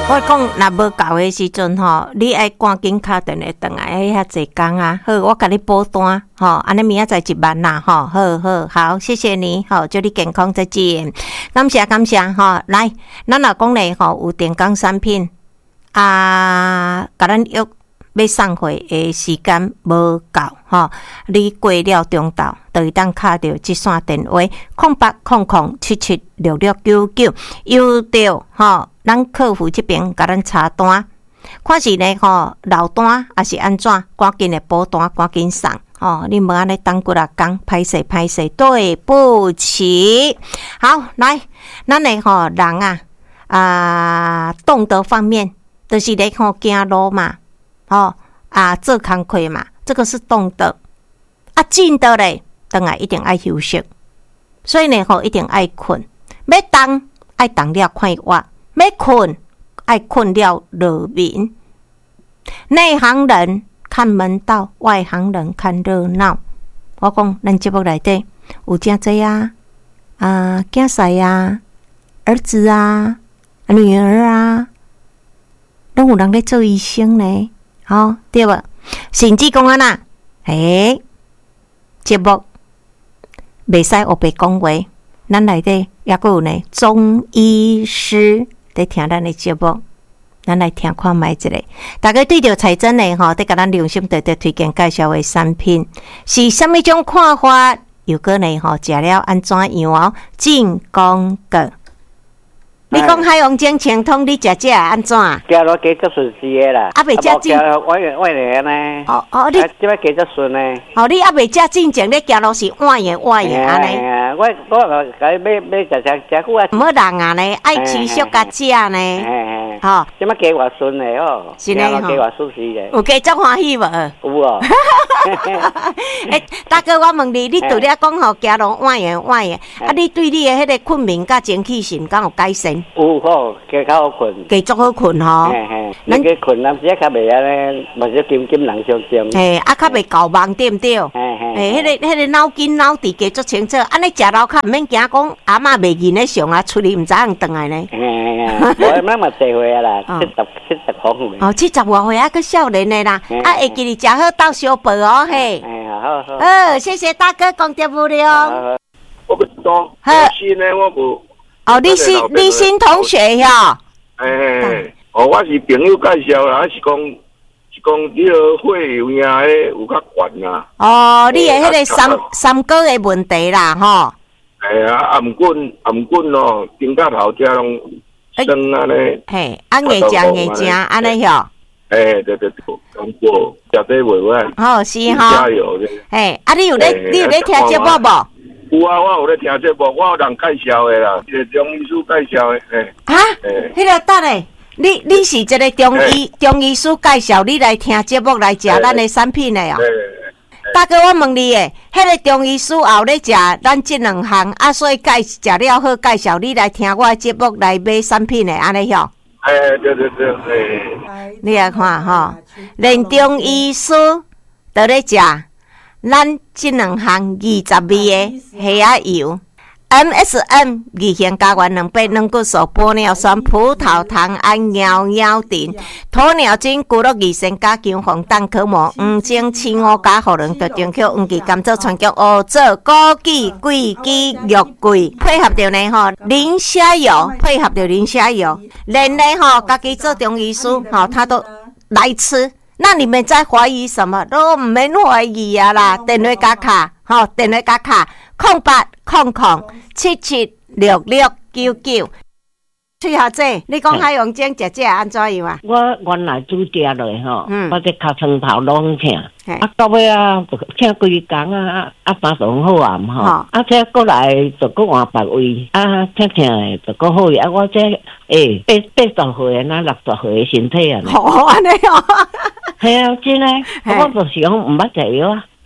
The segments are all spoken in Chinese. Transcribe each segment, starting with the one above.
我讲，若无够的时阵吼，你爱赶紧敲电话转来，遐济工啊。好，我甲你保单，吼，安尼明仔载1万啦，吼，好，谢谢你，吼，祝你健康再见，感谢，吼，来，咱若讲咧，吼，有电工产品啊，甲咱约要送货的时间无够，吼，你过了中昼，就会当敲到这线电话0800776699，邮到，吼。咱客服这边甲咱查单，看是呢吼漏单还是安怎，赶紧的补单，赶紧送哦！你无安尼等几啊工，歹势，对不起。好，来，咱的吼人道德方面，就是咧吼行路嘛，做工课嘛，这个是道德。进德咧，当然一定爱休息，所以呢吼一定爱困，要动爱动了快活。要困，爱困了落眠。内行人看门道，外行人看热闹。我讲，咱节目内底有真济囝婿啊，儿子啊，女儿啊，拢有人咧做医生呢，对无？甚至讲安那，节目袂使黑白讲话，咱内底也阁有呢中医师。在听咱的节目，咱来听看卖一个。大家对着彩珍的吼，在甲咱良心地推荐介绍的产品是什么种看法？又个呢吼，食了安怎样哦？进广告。你讲海王精清通，你食安怎？ 加落加足顺时的啦， 未食进， 我呢？ 你即摆加足顺呢？ 你未食进前，你加落是换的安尼。 我甲你要食久啊， 唔好人啊呢，爱持续甲食呢。 即摆加偌顺的哦， 是呢加偌舒适的。 有加足欢喜无？ 有哦。 大哥，我问你，你除了讲吼加落换的，你对你的迄个困眠甲精气神敢有改善？ 有好，加较好困， 加足好困吼。 咱加困，咱只较袂安尼，嘛是金人相争。 较袂搞忙对毋对？迄个脑筋脑智加足清楚，安尼食老较毋免惊讲阿嬷袂认咧上啊，出去毋知影转来呢。 我咱嘛侪岁啊啦，70方。 70外岁啊，个少年的啦，会记你食好到小报哦嘿。好，谢谢大哥讲得无了。 我不知道，新呢我无。 你新同学呀？ 我是朋友介绍啦，是讲你个会有影诶有较悬啦。 你诶迄个三高诶问题啦，吼。 暗棍咯，顶甲头遮拢生安尼。 硬食安尼吼。 对，讲过，食得袂歹。 是哈。 加油！ 你有咧听节目无？ 有啊，我有咧听节目，我有人介绍的啦，一个中医师介绍的。 迄个等下，你是一个中医师介绍你来听节目来食咱的产品的哦。大哥，我问你诶，迄个中医师后咧食咱这两项所以食了好介绍你来听我的节目来买产品的安尼吼。 对。 你来看吼，连中医师都咧食。咱这两项20味的虾仔油 ，MSM 二型加元200软骨素玻尿酸葡萄糖胺尿锭鸵鸟精骨碌二升加姜黄蛋壳膜黄精青乌加茯苓特中口黄芪甘蔗川菊乌棗枸杞桂枝肉桂，配合着呢吼磷虾油，连呢吼家己做中医师吼，他都来吃。那你们在怀疑什么？都唔免怀疑啊啦！电话加卡0800776699。崔小姐，你讲海王精食安怎样啊？ 我原来拄食落吼，我这脚床头拢痛，到尾痛规工三顿好啊吼，这过来就搁换别位，痛的就搁好啊。我这80岁啊，60岁的身体啊， 安尼哦。 系啊，真诶，我就是讲唔捌食药啊。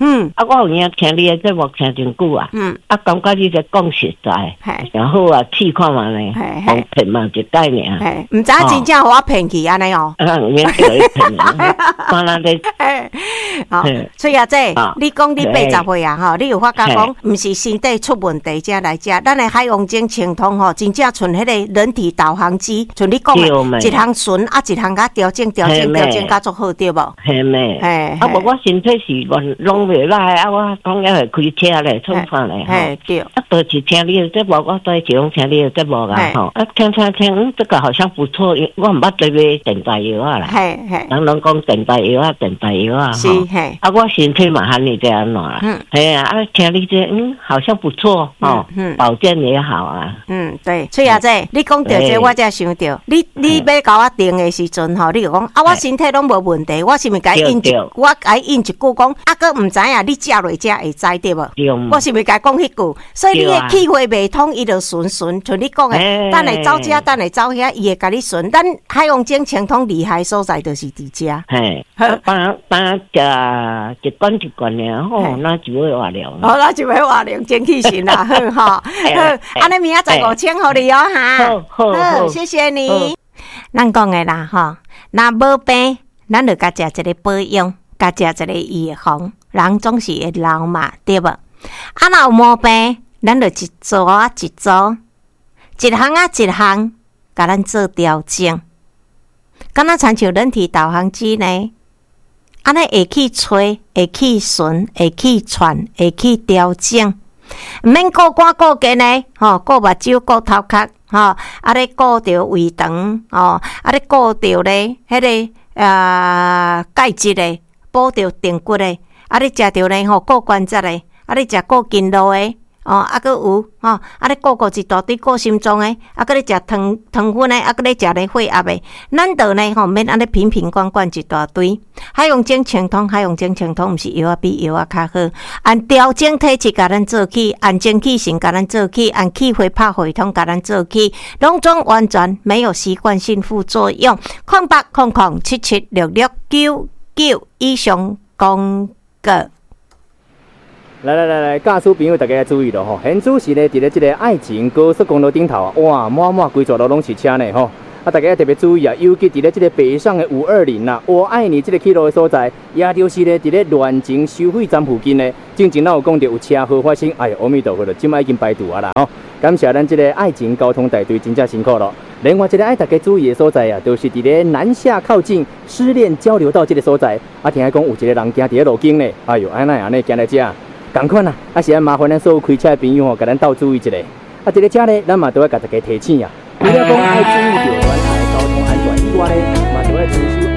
我有影听你的节目听真久啊，感觉你在讲实在，然后啊，试看嘛呢，防骗嘛一概念， 唔知真正互我骗去安尼哦， 你叫伊骗啊，当然咧， 好，所以啊，这你讲你80岁啊，吼，你有发觉讲，唔是身体出问题才来食，咱的海王精清通吼，真正像迄个人体导航机，像你讲的，一项顺啊，一项甲调整，甲做好对无？ 系咩？啊，无我身体是拢袂来啊，我讲要开车咧，创啥咧？ 对。 啊，都是听你的节目，我都是听你的节目啊，吼。啊，听，这个好像不错，我唔捌对买电白药啊啦。人讲电白药啊， 是嘿。 啊，我身体嘛喊你这样啦。系啊，啊，听你这好像不错哦，保健也好啊。 对。崔阿姐，你讲到这，我才想到，你要甲我订的时阵吼，你就讲啊，我身体拢无问题，我是毋是该应我该应一句讲，啊，佫毋知影你食落才会知对无？我是毋是该讲迄句？所以你的气血未通，伊就顺，像你讲的，等下走这，等下走遐，伊会甲你顺。咱海王精清通厉害所在就是伫遮。 嘿，当食一罐一罐的，吼，那就会活量。 那就会活量，精气神啦，好哈。安尼明仔载5000互你哦，哈。好，谢谢你。咱讲的啦，吼，若无病，咱就甲食一个保养，甲食一个预防，人总是会老嘛，对无？啊，若有毛病，咱就一组啊一组，一项啊一项，甲咱做调整。敢若亲像人体导航机呢，安尼会去吹，会去顺，会去串，会去调整，毋免顾肝顾筋呢，顾目睭，顾头壳，啊咧顾着胃肠，啊咧顾着咧迄个钙质咧，补着锭骨咧，啊咧食着咧顾关节咧。啊！你食顾筋络的，啊，佫有啊咧顾一大堆顾心脏的，啊，佫咧食糖分的，啊，佫咧食咧血压的，咱倒呢免安尼瓶罐一大堆。海王精清通，毋是药啊，比药啊较好。按调整体质，甲咱做起；按精气神，甲咱做起；按气血拍系统，甲咱做起。拢总完全没有习惯性副作用。0800776699以上公告。 来，驾驶朋友大家注意了吼！现主是呢，伫咧这个爱情高速公路顶头啊，哇，满规座路拢是车呢吼！啊，大家特别注意啊，尤其伫咧这个北上的520啦，我爱你这个去路的所在，也就是咧伫咧乱情收费站附近呢，正咱有讲到有车祸发生，哎呀，阿弥陀佛了，今麦已经排除啊啦吼！感谢咱这个爱情交通大队，真正辛苦了。另外一个爱大家注意的所在啊，就是伫咧南下靠近失恋交流道这个所在，啊，听讲有一个人行伫咧路径呢，哎呦，安尼行来遮。同款啊，是麻烦咱所有开车的朋友甲咱斗注意一下。啊，这个车呢，咱嘛都要甲大家提醒啊。除了讲爱注意到咱的交通安全以外呢，嘛都要遵守。